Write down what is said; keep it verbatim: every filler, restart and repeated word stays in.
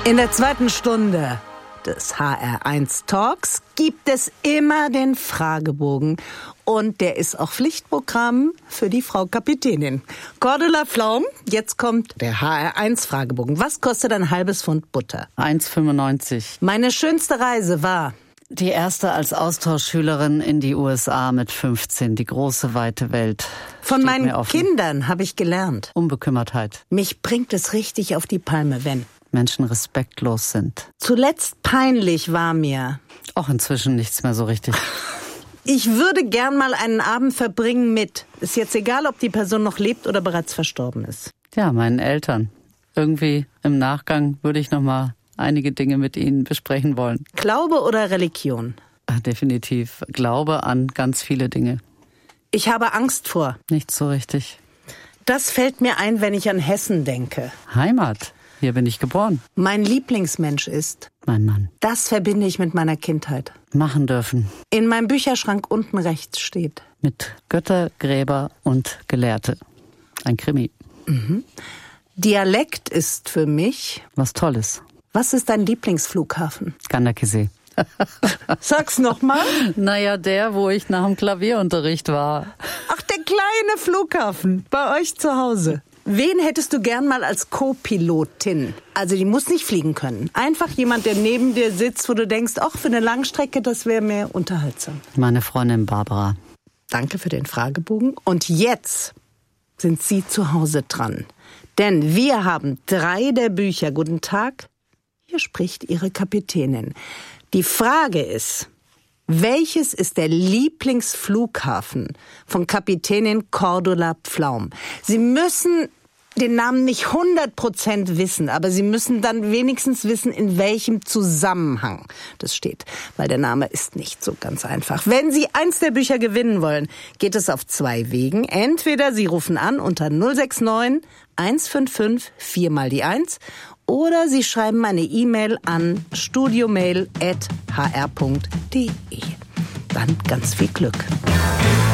In der zweiten Stunde des H R eins Talks gibt es immer den Fragebogen. Und der ist auch Pflichtprogramm für die Frau Kapitänin. Cordula Pflaum, jetzt kommt der H R eins Fragebogen. Was kostet ein halbes Pfund Butter? eins fünfundneunzig. Meine schönste Reise war? Die erste als Austauschschülerin in die U S A mit fünfzehn. Die große, weite Welt. Von meinen Kindern habe ich gelernt. Unbekümmertheit. Mich bringt es richtig auf die Palme, wenn Menschen respektlos sind. Zuletzt peinlich war mir. Auch inzwischen nichts mehr so richtig. Ich würde gern mal einen Abend verbringen mit. Ist jetzt egal, ob die Person noch lebt oder bereits verstorben ist. Ja, meinen Eltern. Irgendwie im Nachgang würde ich noch mal einige Dinge mit ihnen besprechen wollen. Glaube oder Religion? Ach, definitiv. Glaube an ganz viele Dinge. Ich habe Angst vor. Nicht so richtig. Das fällt mir ein, wenn ich an Hessen denke. Heimat. Hier bin ich geboren. Mein Lieblingsmensch ist? Mein Mann. Das verbinde ich mit meiner Kindheit. Machen dürfen. In meinem Bücherschrank unten rechts steht? Mit Götter, Gräber und Gelehrte. Ein Krimi. Mhm. Dialekt ist für mich? Was Tolles. Was ist dein Lieblingsflughafen? Gandakesee. Sag's nochmal. Naja, der, wo ich nach dem Klavierunterricht war. Ach, der kleine Flughafen bei euch zu Hause. Wen hättest du gern mal als Co-Pilotin? Also die muss nicht fliegen können. Einfach jemand, der neben dir sitzt, wo du denkst, ach, für eine Langstrecke, das wäre mir unterhaltsam. Meine Freundin Barbara. Danke für den Fragebogen. Und jetzt sind Sie zu Hause dran. Denn wir haben drei der Bücher. Guten Tag, hier spricht Ihre Kapitänin. Die Frage ist, welches ist der Lieblingsflughafen von Kapitänin Cordula Pflaum? Sie müssen den Namen nicht hundert Prozent wissen, aber Sie müssen dann wenigstens wissen, in welchem Zusammenhang das steht. Weil der Name ist nicht so ganz einfach. Wenn Sie eins der Bücher gewinnen wollen, geht es auf zwei Wegen. Entweder Sie rufen an unter null sechs neun eins fünf fünf vier mal die eins oder Sie schreiben eine E-Mail an studiomail at h r punkt d e. Dann ganz viel Glück.